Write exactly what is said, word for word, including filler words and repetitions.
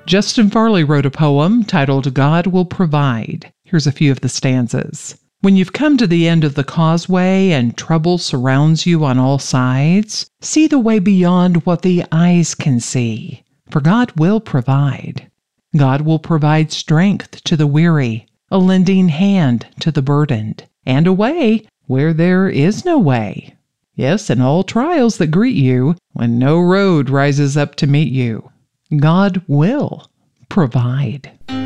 Justin Farley wrote a poem titled God Will Provide. Here's a few of the stanzas. When you've come to the end of the causeway and trouble surrounds you on all sides, see the way beyond what the eyes can see, for God will provide. God will provide strength to the weary, a lending hand to the burdened, and a way where there is no way. Yes, in all trials that greet you, when no road rises up to meet you, God will provide.